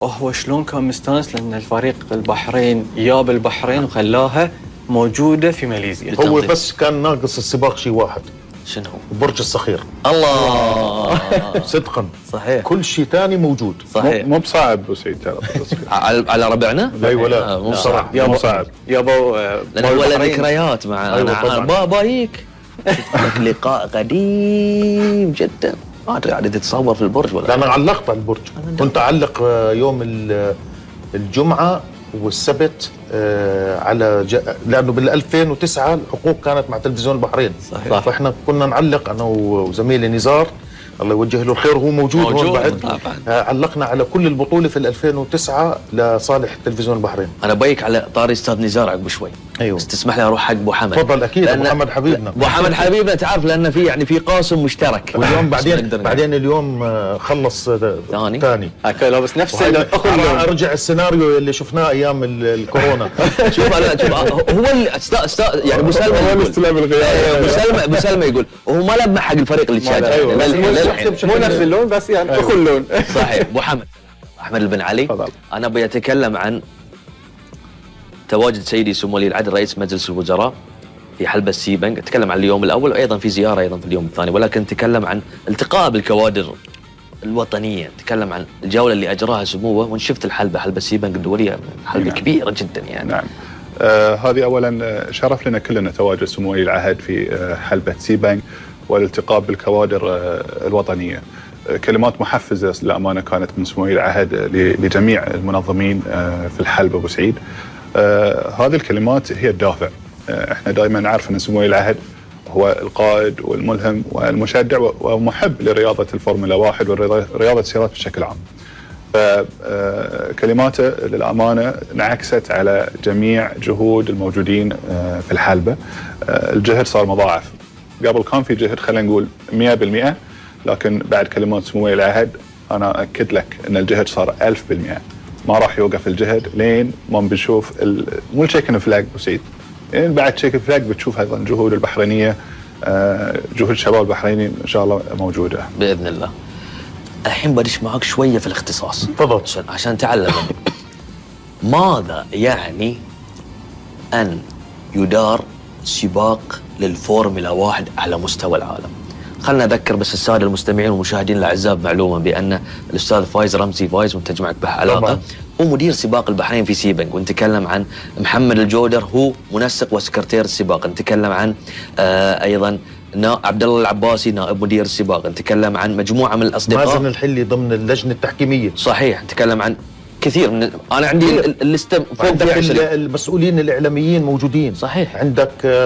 وهو شلون كان مستانس لأن الفريق البحرين جاب البحرين وخلاها موجودة في ماليزيا. هو بس كان ناقص السباق شيء واحد. شنو هو؟ برج الصخير. الله صدقا صحيح، كل شيء ثاني موجود. صحيح. مو بصعب ابو سعيد ترى على ربعنا؟ ايوه لا مو صراحه مو صعب يابا لان هو له ذكريات مع أيوة انا بايك لك لقاء قديم جدا، ما ادري قاعد تتصور في البرج ولا؟ لا انا علقت على البرج، كنت اعلق يوم الجمعه والسبت على لانه بال 2009 الحقوق كانت مع تلفزيون البحرين. صحيح. فاحنا كنا نعلق انا وزميلي نزار الله يوجه له الخير وهو موجود هون بعد. علقنا على كل البطوله في 2009 لصالح تلفزيون البحرين. انا بايك على طاري استاذ نزار عقب شوي. ايوه بس تسمح لي اروح حق ابو حمد. تفضل اكيد ابو محمد حبيبنا. ابو حمد حبيبنا تعرف لان في يعني في قاسم مشترك. واليوم بعدين اليوم خلص ثاني. لو بس نفس رجع السيناريو اللي شفناه ايام الكورونا. شوف هو اللي يعني ابو سلمى هو الاستلام الغيابي. ابو سلمى يقول وهو ما لمح حق الفريق اللي تشاهد. مو نفس اللون بس يعني اخو اللون. صحيح. ابو حمد احمد بن علي، تفضل. انا ابي اتكلم عن تواجد سيدي سمو ولي العهد رئيس مجلس الوزراء في حلبة السيبنج. اتكلم عن اليوم الاول وايضا في زياره ايضا في اليوم الثاني، ولكن تكلم عن التقاء بالكوادر الوطنيه، تكلم عن الجوله اللي اجراها سموه وان شفت حلبة السيبنج الدوليه، حلبة نعم. كبيره جدا يعني. نعم. هذه اولا شرف لنا كلنا تواجد سمو ولي العهد في حلبة سيبنج والالتقاء بالكوادر الوطنيه. كلمات محفزه للامانه كانت من سمو ولي العهد لجميع المنظمين في الحلبة ابو سعيد. هذه الكلمات هي الدافع. احنا دائما نعرف ان سمو ولي العهد هو القائد والملهم والمشجع ومحب لرياضه الفورمولا 1 ورياضه السيارات بشكل عام. فكلماته للامانه انعكست على جميع جهود الموجودين في الحلبة. الجهد صار مضاعف. قبل كان في جهد خلينا نقول 100%، لكن بعد كلمات سمو ولي العهد انا اكد لك ان الجهد صار 1000%. ما راح يوقف الجهد لين ما بنشوف مو التشيكن فلاج ابو سعيد، يعني بعد تشيكن فلاج بتشوف ايضا جهود البحرينيه، جهود الشباب البحرينيين ان شاء الله موجوده باذن الله. الحين بدش معك شويه في الاختصاص. تفضل. عشان تعلم ماذا يعني ان يدار سباق للفورمولا 1 على مستوى العالم. خلنا اذكر بس الساده المستمعين والمشاهدين الاعزاء بمعلومه بان الاستاذ فايز رمزي فايز وانت تجمعك به علاقه هو مدير سباق البحرين في سيبنج، ونتكلم عن محمد الجودر هو منسق وسكرتير السباق، نتكلم عن ايضا عبد الله العباسي نائب مدير السباق، نتكلم عن مجموعه من الاصدقاء. مازن الحلي ضمن اللجنه التحكيميه. صحيح. نتكلم عن كثير من انا عندي الليسته فوق المسؤولين الاعلاميين موجودين. صحيح. عندك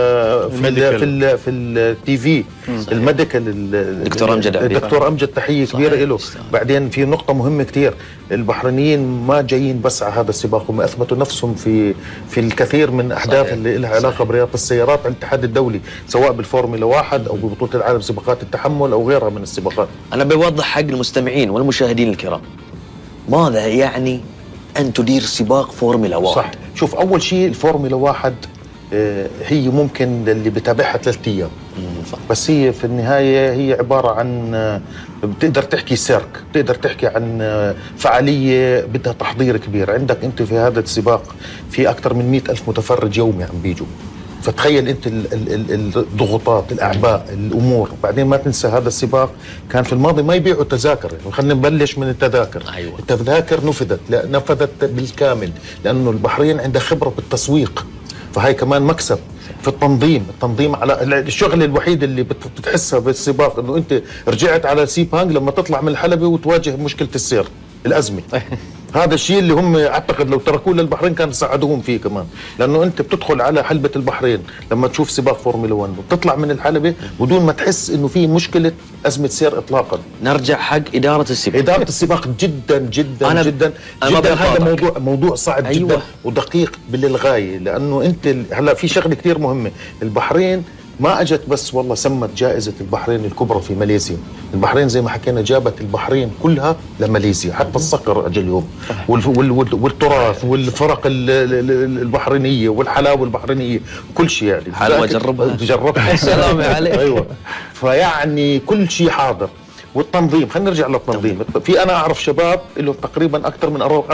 في التي في الميديكال الدكتور امجد تحيه كبيره له. بعدين في نقطه مهمه كثير، البحرينيين ما جايين بس على هذا السباق، هم اثبتوا نفسهم في الكثير من احداث اللي لها علاقه برياضه السيارات على الاتحاد الدولي، سواء بالفورمولا 1 او ببطوله العالم سباقات التحمل او غيرها من السباقات. انا بوضح حق المستمعين والمشاهدين الكرام ماذا يعني أن تدير سباق فورمولا 1. صح. شوف أول شيء الفورمولا 1 هي ممكن اللي بتابعها 3 أيام بس هي في النهاية هي عبارة عن بتقدر تحكي سيرك، بتقدر تحكي عن فعالية بدها تحضير كبير. عندك أنت في هذا السباق في أكثر من 100,000 متفرج يومي عم بيجوا، فتخيل انت الضغوطات، الاعباء، الامور. بعدين ما تنسى هذا السباق كان في الماضي ما يبيعوا تذاكر، يعني خلينا نبلش من التذاكر. أيوة. التذاكر نفذت بالكامل لانه البحرين عندها خبره بالتسويق، فهي كمان مكسب في التنظيم على الشغله الوحيد اللي بتحسها بالسباق انه انت رجعت على سيبانج لما تطلع من الحلبة وتواجه مشكله السير، الازمه. هذا الشيء اللي هم اعتقد لو تركوه للبحرين كان ساعدوهم فيه كمان، لانه انت بتدخل على حلبة البحرين لما تشوف سباق فورمولا 1 وبتطلع من الحلبة بدون ما تحس انه في مشكله ازمه سير اطلاقا. نرجع حق اداره السباق. اداره السباق جدا جدا أنا جدا جدا هذا موضوع صعب. أيوة. جدا ودقيق للغايه، لانه انت هلا في شغله كثير مهمه. البحرين ما اجت بس والله سمت جائزة البحرين الكبرى في ماليزيا، البحرين زي ما حكينا جابت البحرين كلها لماليزيا، حتى الصقر اجى اليوم والتراث والفرق البحرينية والحلاوة البحرينية وكل شيء. يعني حلاوة جربها جربها. السلام عليك. ايوه. فيعني كل شيء حاضر. والتنظيم، خلينا نرجع للتنظيم. في انا اعرف شباب لهم تقريبا اكثر من